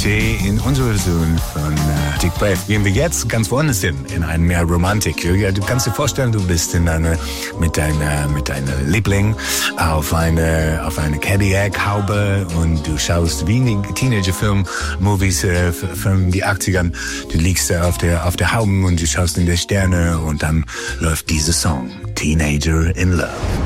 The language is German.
Klischee in unserer Version von Dick Brave. Gehen wir jetzt ganz woanders hin, in eine mehr Romantik. Ja, du kannst dir vorstellen, du bist mit deiner Liebling auf eine Cadillac-Haube und du schaust wie in Teenager-Film-Movies von die 80ern. Du liegst auf der Haube und du schaust in die Sterne und dann läuft dieser Song, Teenager in Love.